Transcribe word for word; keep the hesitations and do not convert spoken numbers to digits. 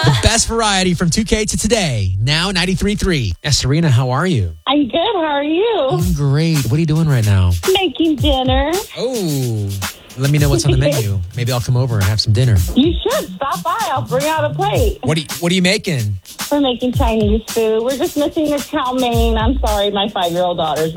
The best variety from two K to today. Now ninety-three point three. Yeah, Serena, how are you? I'm good. How are you? I'm great. What are you doing right now? Making dinner. Oh, let me know what's on the menu. Maybe I'll come over and have some dinner. You should. Stop by. I'll bring out a plate. What are you, what are you making? We're making Chinese food. We're just missing the chow mein. I'm sorry. My five-year-old daughter's